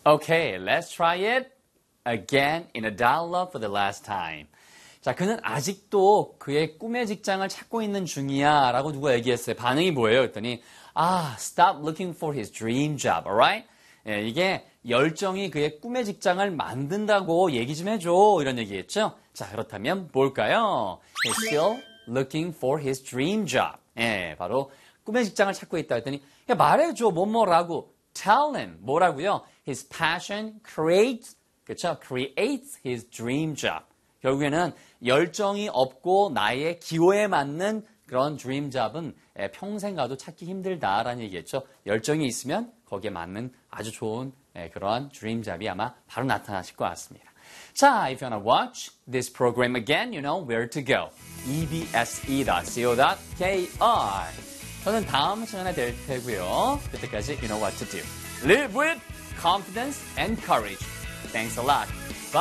Okay, let's try it again in a dialogue for the last time. 자, 그는 아직도 그의 꿈의 직장을 찾고 있는 중이야 라고 누가 얘기했어요. 반응이 뭐예요? 그랬더니 stop looking for his dream job, alright? 예, 이게 열정이 그의 꿈의 직장을 만든다고 얘기 좀 해줘 이런 얘기겠죠? 자, 그렇다면 뭘까요? He's still looking for his dream job. 예, 바로 꿈의 직장을 찾고 있다 했더니 야, 말해줘 뭐라고 tell him 뭐라고요? His passion creates 그렇죠? creates his dream job. 결국에는 열정이 없고 나의 기호에 맞는 그런 dream job은 평생 가도 찾기 힘들다라는 얘기겠죠. 열정이 있으면 거기에 맞는 아주 좋은 그러한 dream job이 아마 바로 나타나실 것 같습니다. 자, if you want to watch this program again, you know where to go. ebse.co.kr 저는 다음 시간에 될 테고요. 그때까지 you know what to do. Live with confidence and courage. Thanks a lot.